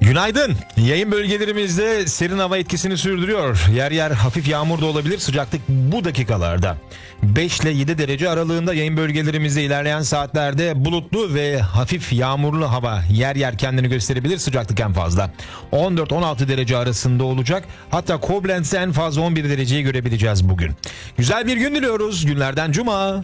Günaydın. Yayın bölgelerimizde serin hava etkisini sürdürüyor. Yer yer hafif yağmur da olabilir. Sıcaklık bu dakikalarda 5 ile 7 derece aralığında. Yayın bölgelerimizde ilerleyen saatlerde bulutlu ve hafif yağmurlu hava yer yer kendini gösterebilir. Sıcaklık en fazla 14-16 derece arasında olacak. Hatta Koblenz'de en fazla 11 dereceyi görebileceğiz bugün. Güzel bir gün diliyoruz. Günlerden cuma.